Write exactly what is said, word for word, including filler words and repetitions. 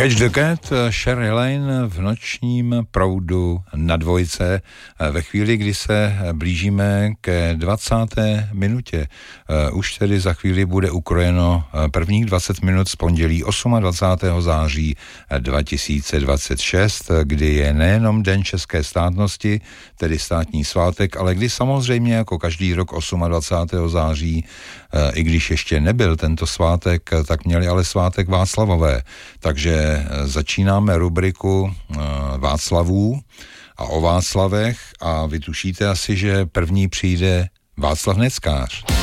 Catch the Cat, Sherry Lane v nočním proudu na dvojce. Ve chvíli, kdy se blížíme ke dvacáté minutě, už tedy za chvíli bude ukrojeno prvních dvacet minut z pondělí dvacátého osmého září dva tisíce dvacet šest, kdy je nejenom Den české státnosti, tedy státní svátek, ale kdy samozřejmě jako každý rok dvacátého osmého září, i když ještě nebyl tento svátek, tak měli ale svátek Václavové. Takže začínáme rubriku Václavů a o Václavech a vy tušíte asi, že první přijde Václav Neckář.